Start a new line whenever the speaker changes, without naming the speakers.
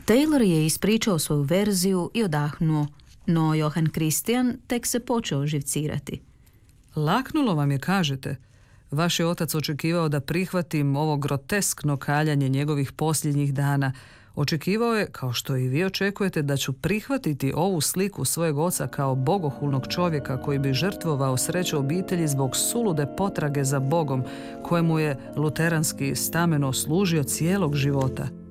Taylor je ispričao svoju verziju i odahnuo, no Johann Christian tek se počeo živcirati.
Laknulo vam je, kažete. Vaš je otac očekivao da prihvatim ovo groteskno kaljanje njegovih posljednjih dana. Očekivao je, kao što i vi očekujete, da ću prihvatiti ovu sliku svojeg oca kao bogohulnog čovjeka koji bi žrtvovao sreću obitelji zbog sulude potrage za Bogom, kojemu je luteranski stameno služio cijelog života.